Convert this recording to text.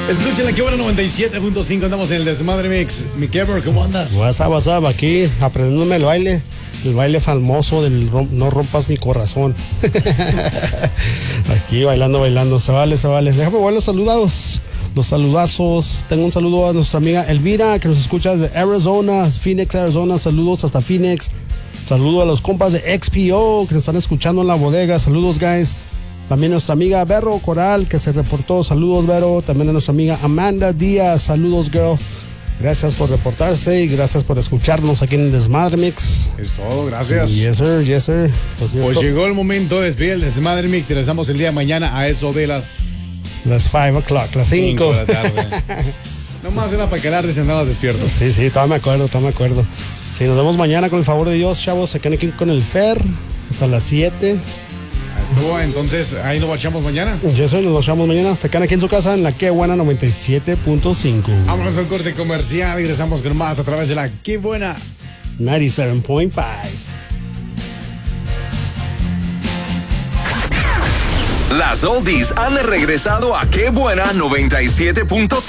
Escuchen la que buena 97.5. Andamos en el Desmadre Mix. Mi Kevin, ¿cómo andas? What's up, aquí aprendiéndome el baile famoso del no rompas mi corazón. Aquí bailando, se vale. Déjame ver los saludazos. Tengo un saludo a nuestra amiga Elvira, que nos escucha desde Arizona, Phoenix, Arizona. Saludos hasta Phoenix. Saludo a los compas de XPO que nos están escuchando en la bodega. Saludos, guys. También nuestra amiga Vero Coral, que se reportó. Saludos, Vero. También a nuestra amiga Amanda Díaz. Saludos, girl. Gracias por reportarse y gracias por escucharnos aquí en Desmadre Mix. Es todo, gracias. Yes, sir. Pues llegó el momento de despedir el Desmadre Mix. Te regresamos el día de mañana a eso de las 5 o'clock, las 5 de la tarde. Nomás era para quedar andabas despiertos. Sí, todavía me acuerdo. Sí, nos vemos mañana con el favor de Dios, chavos. Se quedan aquí con el Fer hasta las 7. Entonces, ahí nos bachamos mañana. Yes, sir, nos bachamos mañana. Se quedan aquí en su casa en la Que Buena 97.5. Vámonos a un corte comercial y regresamos con más a través de la Que Buena 97.5. Las oldies han regresado a Qué Buena 97.5.